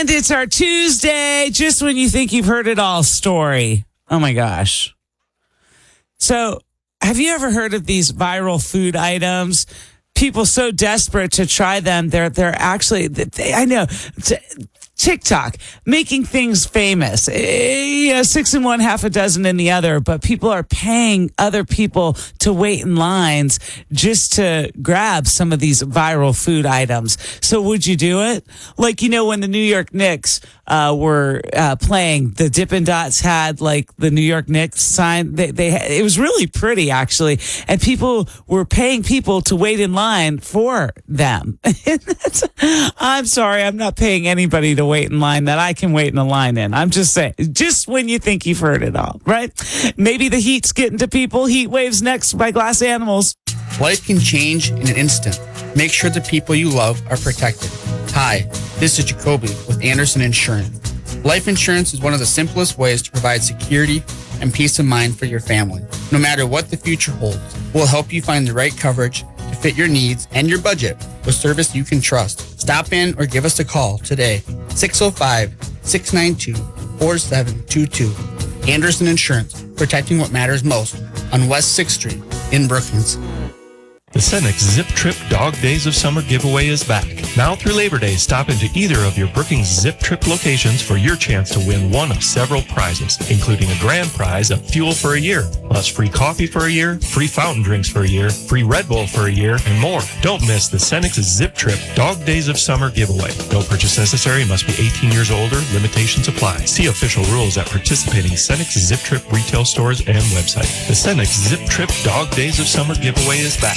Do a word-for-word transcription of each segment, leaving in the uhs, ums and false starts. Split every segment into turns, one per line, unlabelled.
And it's our Tuesday, just when you think you've heard it all story. Oh my gosh. So, have you ever heard of these viral food items? People so desperate to try them, they're they're actually, they, I know, TikTok, making things famous. You know, six in one, half a dozen in the other, but people are paying other people to wait in lines just to grab some of these viral food items. So would you do it? Like, you know, when the New York Knicks uh, were uh, playing, the Dippin' Dots had like the New York Knicks sign. They, they, it was really pretty actually. And people were paying people to wait in line for them. I'm sorry, I'm not paying anybody to wait in line that I can wait in a line in. I'm just saying, just when you think you've heard it all, right? Maybe the heat's getting to people. Heat Waves next by Glass Animals.
Life can change in an instant. Make sure the people you love are protected. Hi, this is Jacoby with Anderson Insurance. Life insurance is one of the simplest ways to provide security and peace of mind for your family. No matter what the future holds, we'll help you find the right coverage to fit your needs and your budget with service you can trust. Stop in or give us a call today. six oh five, six nine two, four seven two two. Anderson Insurance, protecting what matters most on West sixth Street in Brookings.
The Cenex Zip Trip Dog Days of Summer giveaway is back. Now through Labor Day, stop into either of your Brookings Zip Trip locations for your chance to win one of several prizes, including a grand prize of fuel for a year, plus free coffee for a year, free fountain drinks for a year, free Red Bull for a year, and more. Don't miss the Cenex Zip Trip Dog Days of Summer giveaway. No purchase necessary, must be eighteen years or older. Limitations apply. See official rules at participating Cenex Zip Trip retail stores and website. The Cenex Zip Trip Dog Days of Summer giveaway is back.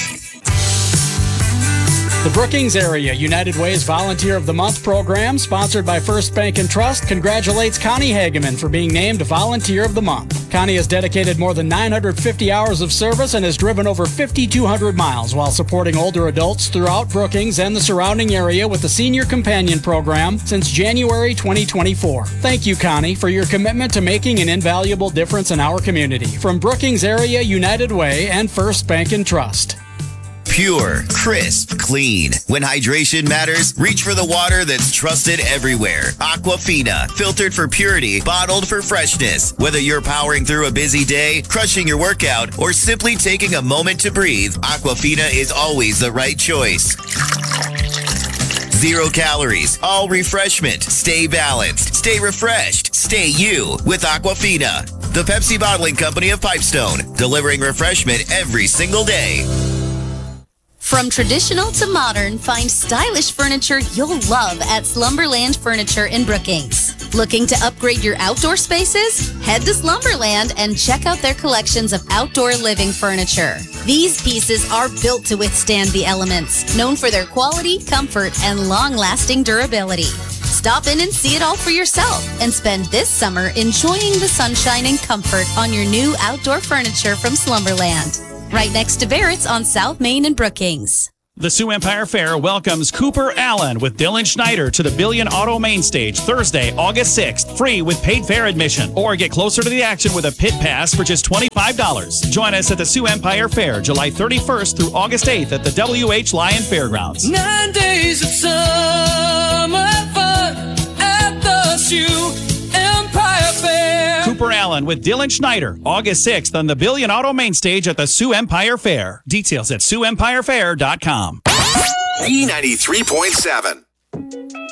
The Brookings Area United Way's Volunteer of the Month program, sponsored by First Bank and Trust, congratulates Connie Hageman for being named Volunteer of the Month. Connie has dedicated more than nine hundred fifty hours of service and has driven over five thousand two hundred miles while supporting older adults throughout Brookings and the surrounding area with the Senior Companion Program since January twenty twenty-four. Thank you, Connie, for your commitment to making an invaluable difference in our community. From Brookings Area United Way and First Bank and Trust.
Pure, crisp, clean. When hydration matters, reach for the water that's trusted everywhere. Aquafina, filtered for purity, bottled for freshness. Whether you're powering through a busy day, crushing your workout, or simply taking a moment to breathe, Aquafina is always the right choice. Zero calories, all refreshment. Stay balanced, stay refreshed, stay you with Aquafina. The Pepsi Bottling Company of Pipestone, delivering refreshment every single day.
From traditional to modern, find stylish furniture you'll love at Slumberland Furniture in Brookings. Looking to upgrade your outdoor spaces? Head to Slumberland and check out their collections of outdoor living furniture. These pieces are built to withstand the elements, known for their quality, comfort, and long-lasting durability. Stop in and see it all for yourself and spend this summer enjoying the sunshine and comfort on your new outdoor furniture from Slumberland. Right next to Barrett's on South Main and Brookings.
The Sioux Empire Fair welcomes Cooper Allen with Dylan Schneider to the Billion Auto Main Stage Thursday, August sixth, free with paid fair admission. Or get closer to the action with a pit pass for just twenty-five dollars. Join us at the Sioux Empire Fair, July thirty-first through August eighth at the W H Lyon Fairgrounds.
Nine days of summer fun at the Sioux Empire Fair.
Cooper Allen with Dylan Schneider, August sixth on the Billion Auto Main Stage at the Sioux Empire Fair. Details at sioux empire fair dot com.
B ninety-three point seven.